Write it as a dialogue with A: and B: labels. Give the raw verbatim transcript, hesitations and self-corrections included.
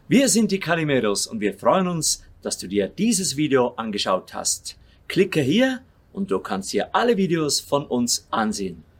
A: Wir sind die Calimeros und wir freuen uns, dass du dir dieses Video angeschaut hast. Klicke hier und du kannst dir alle Videos von uns ansehen.